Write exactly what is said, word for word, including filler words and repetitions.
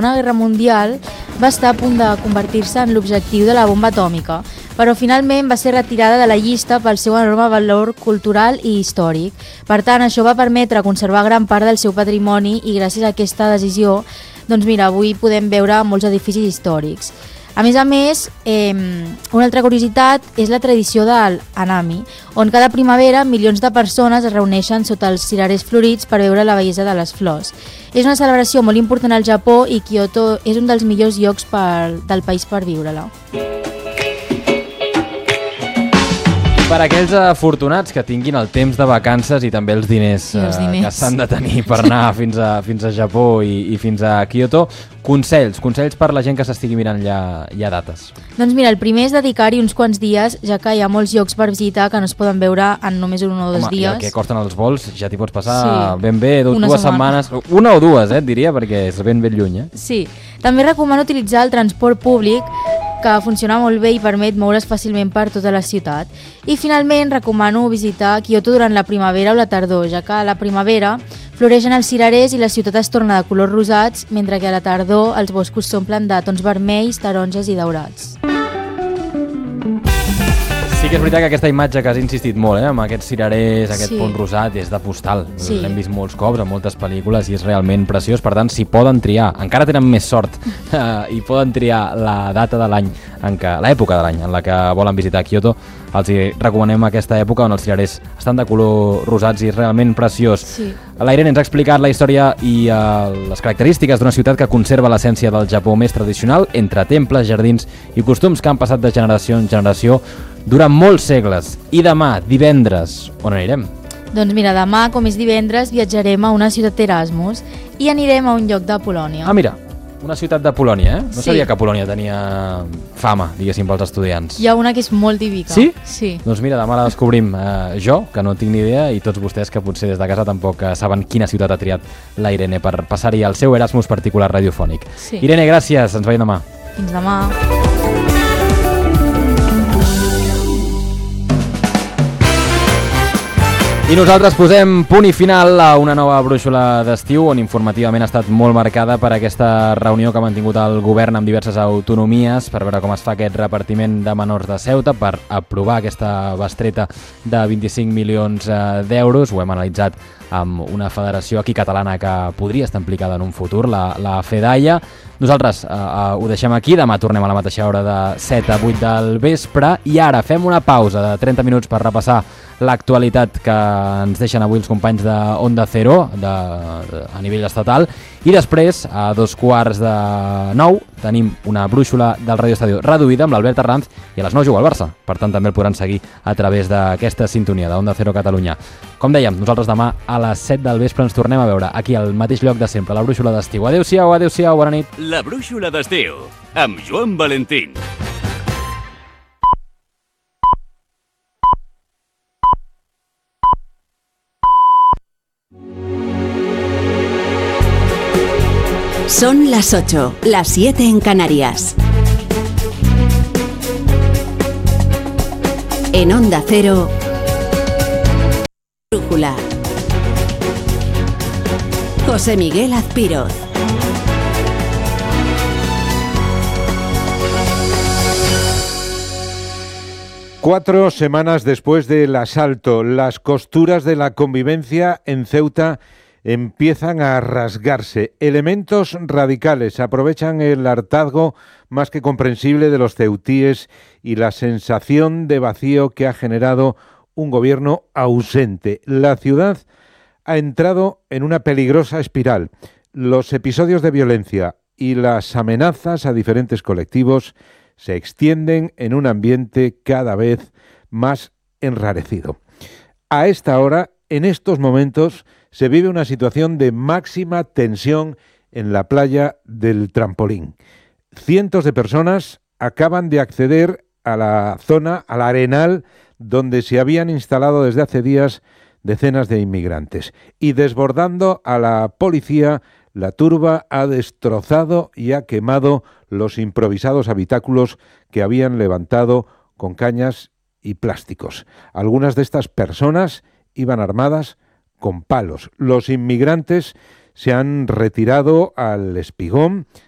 Segona Guerra Mundial va estar a punt de convertir-se en l'objectiu de la bomba atòmica, però finalment va ser retirada de la llista pel seu enorme valor cultural i històric. Per tant, això va permetre conservar gran part del seu patrimoni i gràcies a aquesta decisió, doncs mira, avui podem veure molts edificis històrics. A més a més, eh, una altra curiositat és la tradició del Hanami, on cada primavera milions de persones es reuneixen sota els cirerers florits per veure la bellesa de les flors. És una celebració molt important al Japó i Kyoto és un dels millors llocs per, del país per viure-la. Per aquells afortunats que tinguin el temps de vacances i també els diners, I els diners. Eh, que s'han de tenir per anar fins a, fins a Japó i, i fins a Kyoto, consells, consells per la gent que s'estigui mirant ja, ja dates. Doncs mira, el primer és dedicar-hi uns quants dies, ja que hi ha molts llocs per visitar que no es poden veure en només un o dos Home, dies. I el que costen els vols ja t'hi pots passar Sí. ben bé, du- Una dues setmana. setmanes, una o dues, eh, et diria, perquè és ben ben lluny. Eh? Sí, també recomano utilitzar el transport públic, que funciona molt bé i permet moure's fàcilment per tota la ciutat. I finalment recomano visitar Kyoto durant la primavera o la tardor, ja que a la primavera floreixen els cirerers i la ciutat es torna de colors rosats, mentre que a la tardor els boscos s'omplen de tons vermells, taronges i daurats. Sí que és veritat que aquesta imatge que has insistit molt, eh, amb aquests cirerers, aquest Sí. fons rosat, és de postal. Sí. L'hem vist molts cops en moltes pel·lícules i és realment preciós. Per tant, si poden triar, encara tenen més sort eh, i poden triar la data de l'any, en què l'època de l'any en la que volen visitar Kyoto, els hi recomanem aquesta època on els cirerers estan de color rosats i és realment preciós. Sí. La Irene ens ha explicat la història i eh, les característiques d'una ciutat que conserva l'essència del Japó més tradicional, entre temples, jardins i costums que han passat de generació en generació durant molts segles. I demà, divendres, on anirem? Doncs mira, demà, com és divendres, viatjarem a una ciutat d'Erasmus i anirem a un lloc de Polònia. Ah, mira, una ciutat de Polònia, eh? No Sí. sabia que Polònia tenia fama, diguéssim, pels estudiants. Hi ha una que és molt típica. Sí? Sí. Doncs mira, demà la descobrim eh, jo, que no tinc ni idea, i tots vostès que potser des de casa tampoc eh, saben quina ciutat ha triat la Irene per passar-hi el seu Erasmus particular radiofònic. Sí. Irene, gràcies, ens veiem demà. Fins demà. I nosaltres posem punt i final a una nova brúixola d'estiu on informativament ha estat molt marcada per aquesta reunió que ha mantingut el govern amb diverses autonomies per veure com es fa aquest repartiment de menors de Ceuta per aprovar aquesta bestreta de vint-i-cinc milions d'euros. Ho hem analitzat amb una federació aquí catalana que podria estar implicada en un futur, la, la FEDAIA. Nosaltres eh, eh, ho deixem aquí, demà tornem a la mateixa hora de set a vuit del vespre i ara fem una pausa de trenta minuts per repassar l'actualitat que ens deixen avui els companys de Onda Cero de, de, a nivell estatal i després, a dos quarts de nou, tenim una brúixola del Radio Estadio reduïda amb l'Albert Arranz i a les nou juga el Barça. Per tant, també el podran seguir a través d'aquesta sintonia d'Onda Cero Catalunya. Com dèiem, nosaltres demà a les set del vespre ens tornem a veure aquí al mateix lloc de sempre, la brúixola d'estiu. Adéu-siau, adéu-siau, bona nit. La brúixola d'estiu, amb Joan Valentín. Son las ocho, las siete en Canarias. En Onda Cero, Brújula. José Miguel Azpiroz. Cuatro semanas después del asalto, las costuras de la convivencia en Ceuta empiezan a rasgarse. Elementos radicales aprovechan el hartazgo más que comprensible de los ceutíes y la sensación de vacío que ha generado un gobierno ausente. La ciudad ha entrado en una peligrosa espiral. Los episodios de violencia y las amenazas a diferentes colectivos se extienden en un ambiente cada vez más enrarecido. A esta hora, en estos momentos, se vive una situación de máxima tensión en la playa del Trampolín. Cientos de personas acaban de acceder a la zona, al arenal, donde se habían instalado desde hace días decenas de inmigrantes. Y desbordando a la policía, la turba ha destrozado y ha quemado los improvisados habitáculos que habían levantado con cañas y plásticos. Algunas de estas personas iban armadas con palos. Los inmigrantes se han retirado al espigón